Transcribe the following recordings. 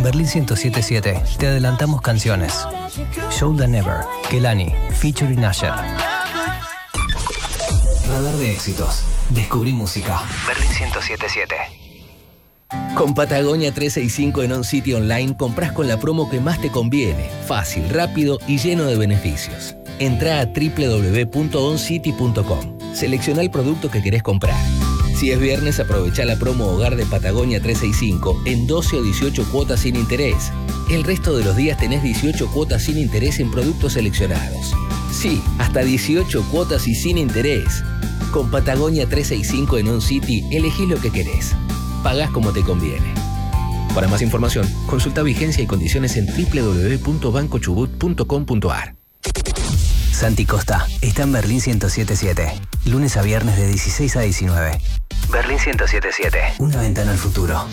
En Berlín 107.7 te adelantamos canciones. Show the Never, Kehlani, featuring Asher. Radar de éxitos. Descubrí música. Berlín 107.7. Con Patagonia 365 en On City Online compras con la promo que más te conviene. Fácil, rápido y lleno de beneficios. Entrá a www.oncity.com. Selecciona el producto que querés comprar. Si es viernes, aprovechá la promo Hogar de Patagonia 365 en 12 o 18 cuotas sin interés. El resto de los días tenés 18 cuotas sin interés en productos seleccionados. Sí, hasta 18 cuotas y sin interés. Con Patagonia 365 en On City, elegís lo que querés. Pagás como te conviene. Para más información, consulta vigencia y condiciones en www.bancochubut.com.ar. Santi Costa está en Berlín 107.7. Lunes a viernes de 16 a 19. Berlín 107.7. Una ventana al futuro.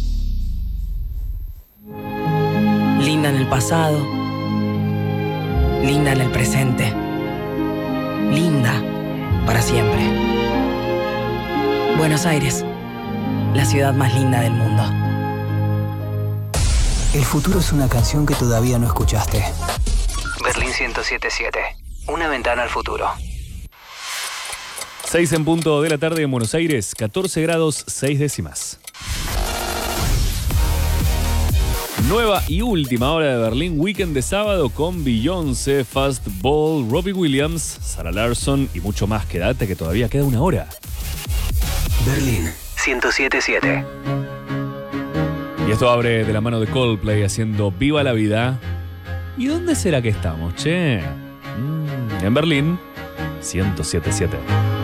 Linda en el pasado. Linda en el presente. Linda para siempre. Buenos Aires, la ciudad más linda del mundo. El futuro es una canción que todavía no escuchaste. Berlín 107.7. Una ventana al futuro. 6 en punto de la tarde en Buenos Aires, 14 grados 6 décimas. Nueva y última hora de Berlín Weekend de sábado con Beyoncé, Fastball, Robbie Williams, Sarah Larsson y mucho más. Quédate que todavía queda una hora. Berlín 107.7. Y esto abre de la mano de Coldplay haciendo Viva la Vida. ¿Y dónde será que estamos, che? En Berlín 107.7.